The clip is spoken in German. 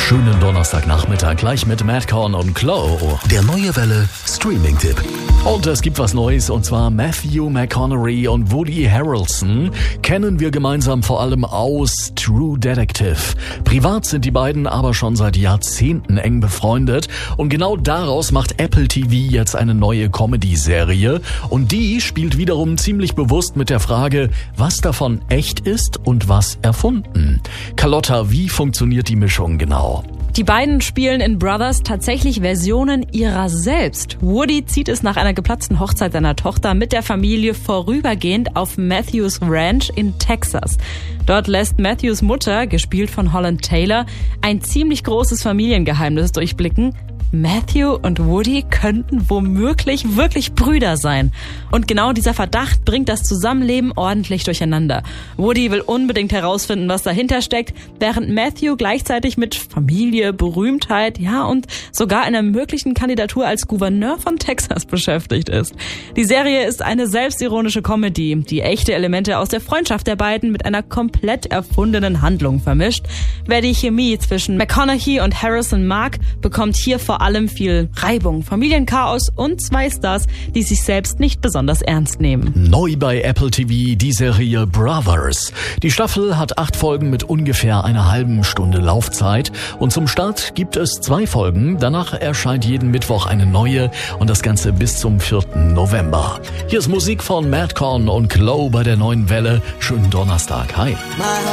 Schönen Donnerstagnachmittag gleich mit Matt Korn und Chloe. Der neue Welle Streaming-Tipp. Und es gibt was Neues, und zwar Matthew McConaughey und Woody Harrelson kennen wir gemeinsam vor allem aus True Detective. Privat sind die beiden aber schon seit Jahrzehnten eng befreundet, und genau daraus macht Apple TV jetzt eine neue Comedy-Serie, und die spielt wiederum ziemlich bewusst mit der Frage, was davon echt ist und was erfunden. Carlotta, wie funktioniert die Mischung genau? Die beiden spielen in Brothers tatsächlich Versionen ihrer selbst. Woody zieht es nach einer geplatzten Hochzeit seiner Tochter mit der Familie vorübergehend auf Matthews Ranch in Texas. Dort lässt Matthews Mutter, gespielt von Holland Taylor, ein ziemlich großes Familiengeheimnis durchblicken. Matthew und Woody könnten womöglich wirklich Brüder sein. Und genau dieser Verdacht bringt das Zusammenleben ordentlich durcheinander. Woody will unbedingt herausfinden, was dahinter steckt, während Matthew gleichzeitig mit Familie, Berühmtheit, und sogar einer möglichen Kandidatur als Gouverneur von Texas beschäftigt ist. Die Serie ist eine selbstironische Comedy, die echte Elemente aus der Freundschaft der beiden mit einer komplett erfundenen Handlung vermischt. Wer die Chemie zwischen McConaughey und Harrelson mag, bekommt hier vor allem viel Reibung, Familienchaos und zwei Stars, die sich selbst nicht besonders ernst nehmen. Neu bei Apple TV die Serie Brothers. Die Staffel hat 8 Folgen mit ungefähr einer halben Stunde Laufzeit, und zum Start gibt es 2 Folgen. Danach erscheint jeden Mittwoch eine neue, und das Ganze bis zum 4. November. Hier ist Musik von Matt Korn und Chloe bei der neuen Welle. Schönen Donnerstag. Hi.